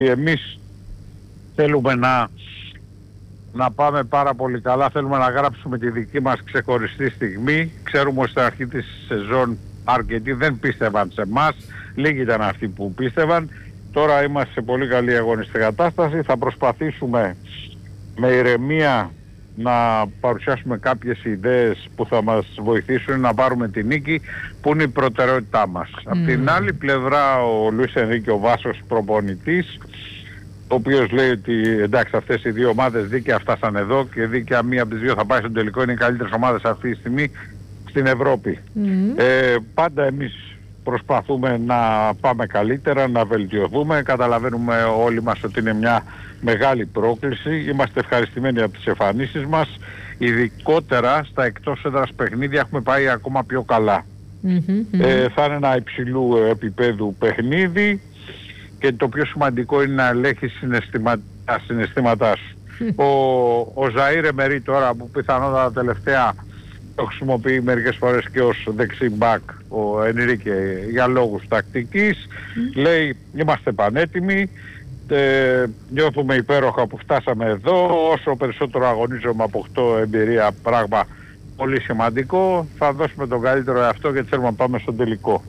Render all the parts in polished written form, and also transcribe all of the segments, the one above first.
εμείς θέλουμε να πάμε πάρα πολύ καλά, θέλουμε να γράψουμε τη δική μας ξεχωριστή στιγμή. Ξέρουμε ότι στην αρχή της σεζόν αρκετοί δεν πίστευαν σε εμάς, λίγοι ήταν αυτοί που πίστευαν. Τώρα είμαστε σε πολύ καλή αγωνιστική κατάσταση, θα προσπαθήσουμε με ηρεμία να παρουσιάσουμε κάποιες ιδέες που θα μας βοηθήσουν να πάρουμε τη νίκη, που είναι η προτεραιότητά μας. Απ' την άλλη πλευρά ο Λουίς Ενρίκε, ο Βάσος προπονητής, ο οποίος λέει ότι εντάξει, αυτές οι δύο ομάδες δίκαια φτάσαν εδώ και δίκαια μία από τις δύο θα πάει στον τελικό, είναι οι καλύτερες ομάδες αυτή τη στιγμή στην Ευρώπη. Πάντα εμείς προσπαθούμε να πάμε καλύτερα, να βελτιωθούμε. Καταλαβαίνουμε όλοι μας ότι είναι μια μεγάλη πρόκληση. Είμαστε ευχαριστημένοι από τις εμφανίσεις μας. Ειδικότερα στα εκτός έδρας παιχνίδια έχουμε πάει ακόμα πιο καλά. Θα είναι ένα υψηλού επίπεδου παιχνίδι και το πιο σημαντικό είναι να ελέγχεις τα συναισθήματά σου. Ο Ζαΐρ Εμερί τώρα, που πιθανότατα τελευταία το χρησιμοποιεί μερικές φορές και ως δεξί μπακ ο Ενρίκε για λόγους τακτικής, λέει είμαστε πανέτοιμοι, νιώθουμε υπέροχα που φτάσαμε εδώ, όσο περισσότερο αγωνίζομαι αποκτώ εμπειρία, πράγμα πολύ σημαντικό, θα δώσουμε τον καλύτερο εαυτό γιατί θέλουμε να πάμε στον τελικό.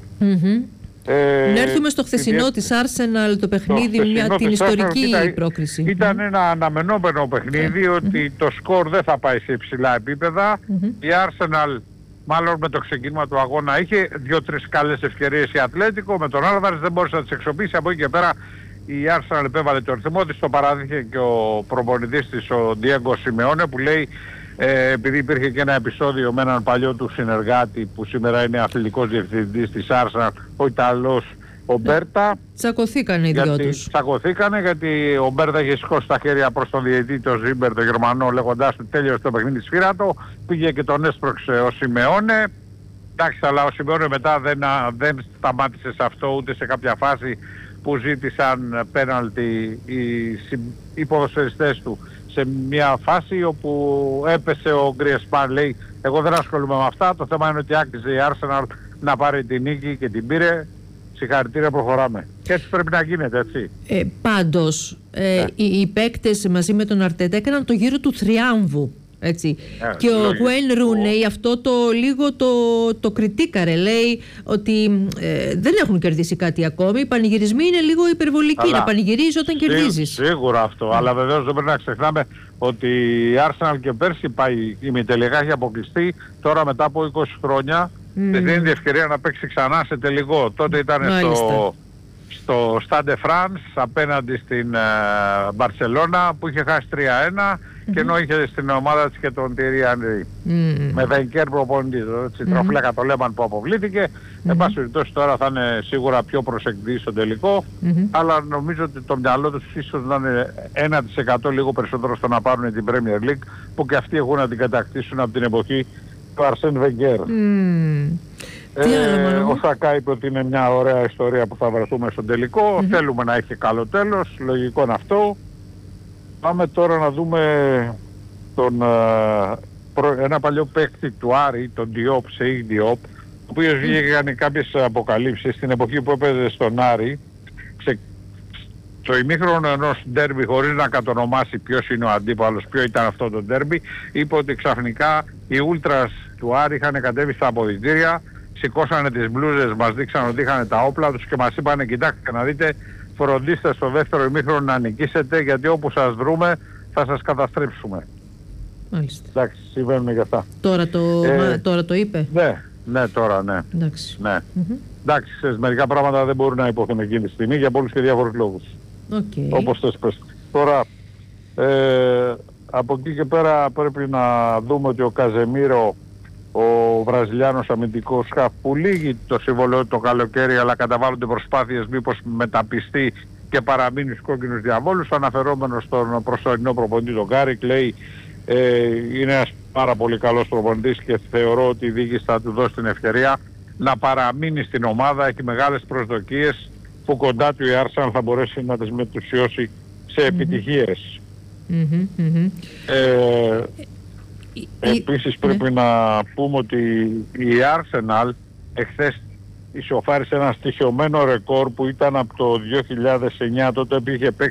Να έρθουμε στο χθεσινό της Arsenal το παιχνίδι, την ιστορική πρόκριση. Ήταν ένα αναμενόμενο παιχνίδι ότι το σκορ δεν θα πάει σε υψηλά επίπεδα. Η Arsenal μάλλον με το ξεκίνημα του αγώνα είχε 2-3 καλές ευκαιρίες, η Ατλέτικο με τον Άλβαρες δεν μπόρεσε να τις εξοπλίσει. Από εκεί και πέρα η Arsenal επέβαλε το ρυθμό της, το παράδειχε και ο προπονητής της, ο Ντιέγκο Σιμεώνε, που λέει επειδή υπήρχε και ένα επεισόδιο με έναν παλιό του συνεργάτη που σήμερα είναι αθλητικός διευθυντής της Arsenal, ο Ιταλός ο Μπέρτα. Τσακωθήκανε οι δυο τους. Τσακωθήκανε γιατί ο Μπέρτα είχε σηκώσει τα χέρια προς τον διαιτητή, τον Ζίμπερ, τον Γερμανό, λέγοντάς του τέλειωσε το παιχνίδι σφύρατο. Πήγε και τον έσπρωξε ο Σιμεώνε. Εντάξει, αλλά ο Σιμεώνε μετά δεν σταμάτησε σε αυτό, ούτε σε κάποια φάση που ζήτησαν πέναλτι οι ποδοσφαιριστές του, σε μια φάση όπου έπεσε ο Γκριεσμάν, λέει εγώ δεν ασχολούμαι με αυτά, το θέμα είναι ότι άκριζε η Arsenal να πάρει την νίκη και την πήρε, συγχαρητήρια, προχωράμε. Και έτσι πρέπει να γίνεται, έτσι. Πάντως οι παίκτες μαζί με τον Αρτέτα έκαναν το γύρο του θριάμβου. Έτσι. Και ο Γουέιν Ρούνεϊ αυτό λίγο το κριτήκαρε. Λέει ότι δεν έχουν κερδίσει κάτι ακόμη. Οι πανηγυρισμοί είναι λίγο υπερβολικοί. Να πανηγυρίζεις όταν κερδίζεις. Σίγουρα αυτό. Αλλά βεβαίως δεν πρέπει να ξεχνάμε ότι η Arsenal και πέρσι πάει ημιτελικά, έχει αποκλειστεί. Τώρα μετά από 20 χρόνια δεν δίνει ευκαιρία να παίξει ξανά σε τελικό. Τότε ήταν στο Stade de France απέναντι στην Μπαρσελώνα που είχε χάσει 3-1 και ενώ είχε στην ομάδα της και τον Thierry Henry με Βενκέρ προπονητή, τροφλέκα το Λέμαν που αποβλήθηκε. Εν πάση περιπτώσει τώρα θα είναι σίγουρα πιο προσεκτικοί στο τελικό, αλλά νομίζω ότι το μυαλό τους ίσως να είναι 1% λίγο περισσότερο στο να πάρουν την Premier League, που και αυτοί έχουν να την κατακτήσουν από την εποχή του Αρσέν Βενγκέρ. Ο Σακά είπε ότι είναι μια ωραία ιστορία που θα βρεθούμε στον τελικό. Θέλουμε να έχει καλό τέλος, λογικό είναι αυτό. Πάμε τώρα να δούμε ένα παλιό παίκτη του Άρη, τον Διόπ, Σεϊκ Διόπ, ο οποίος βγήκαν κάποιες αποκαλύψεις στην εποχή που έπαιζε στον Άρη. Στο ημίχρονο ενός ντέρμπι, χωρίς να κατονομάσει ποιος είναι ο αντίπαλος, ποιο ήταν αυτό το ντέρμπι, είπε ότι ξαφνικά οι ούλτρας του Άρη είχαν κατέβει στα αποδυτήρια, σηκώσανε τις μπλούζες, μας δείξαν ότι είχαν τα όπλα τους και μας είπανε κοιτάξτε να δείτε, φροντίστε στο δεύτερο ημίχρονο να νικήσετε, γιατί όπου σας βρούμε θα σας καταστρέψουμε. Μάλιστα. Εντάξει, συμβαίνουν και αυτά. Τώρα το είπε. Ναι, τώρα ναι. Εντάξει. Ναι. Εντάξει, μερικά πράγματα δεν μπορούν να υποθούν εκείνη τη στιγμή για πολλούς και διάφορους λόγους. Όπως το είπες. Τώρα, από εκεί και πέρα πρέπει να δούμε ότι ο Καζεμίρο, ο Βραζιλιάνος αμυντικός χαφ, που λύγει το συμβολέο το καλοκαίρι, αλλά καταβάλλονται προσπάθειες μήπως μεταπιστεί και παραμείνει στους κόκκινους διαβόλους. Αναφερόμενος στον προσωρινό προπονητή τον Γκάρικ, λέει είναι ένας πάρα πολύ καλός προπονητής και θεωρώ ότι η διοίκηση θα του δώσει την ευκαιρία να παραμείνει στην ομάδα. Έχει μεγάλες προσδοκίες που κοντά του η Arsenal θα μπορέσει να τις μετουσιώσει σε επιτυχίες. Επίσης πρέπει να πούμε ότι η Arsenal εχθές ισοφάρισε ένα στοιχειωμένο ρεκόρ που ήταν από το 2009, τότε είχε παίξει